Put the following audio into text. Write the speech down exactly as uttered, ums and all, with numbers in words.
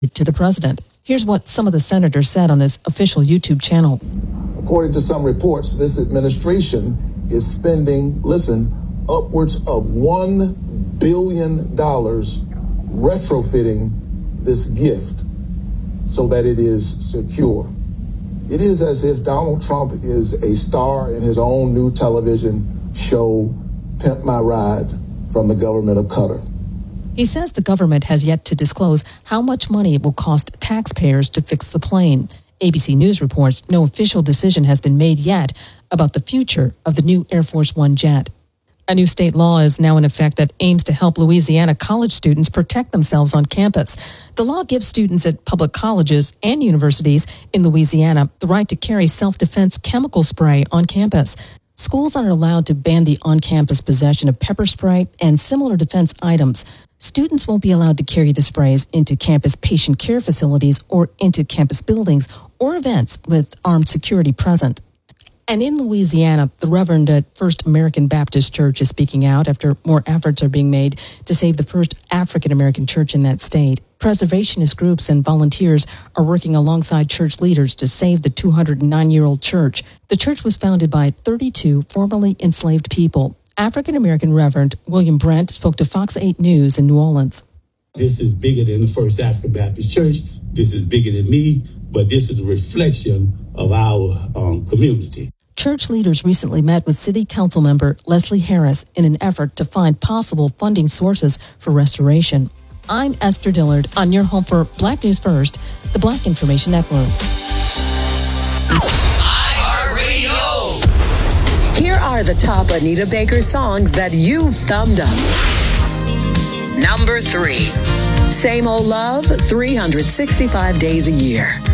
to the president. Here's what some of the senators said on his official YouTube channel. According to some reports, this administration is spending, listen, upwards of one billion dollars retrofitting this gift so that it is secure. It is as if Donald Trump is a star in his own new television show, Pimp My Ride, from the government of Qatar. He says the government has yet to disclose how much money it will cost taxpayers to fix the plane. A B C News reports no official decision has been made yet about the future of the new Air Force One jet. A new state law is now in effect that aims to help Louisiana college students protect themselves on campus. The law gives students at public colleges and universities in Louisiana the right to carry self-defense chemical spray on campus. Schools aren't allowed to ban the on-campus possession of pepper spray and similar defense items. Students won't be allowed to carry the sprays into campus patient care facilities or into campus buildings or events with armed security present. And in Louisiana, the Reverend at First American Baptist Church is speaking out after more efforts are being made to save the first African-American church in that state. Preservationist groups and volunteers are working alongside church leaders to save the two hundred nine-year-old church. The church was founded by thirty-two formerly enslaved people. African-American Reverend William Brent spoke to Fox eight News in New Orleans. This is bigger than the First African Baptist Church. This is bigger than me, but this is a reflection of our um, community. Church leaders recently met with City Council member Leslie Harris in an effort to find possible funding sources for restoration. I'm Esther Dillard on your home for Black News First, the Black Information Network. iHeartRadio. Here are the top Anita Baker songs that you've thumbed up. Number three, Same Old Love, three hundred sixty-five days a year.